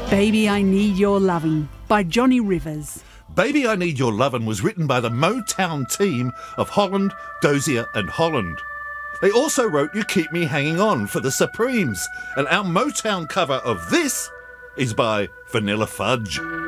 Baby, I Need Your Lovin' by Johnny Rivers. Baby I Need Your Lovin' was written by the Motown team of Holland, Dozier and Holland. They also wrote You Keep Me Hanging On for the Supremes, and our Motown cover of this is by Vanilla Fudge.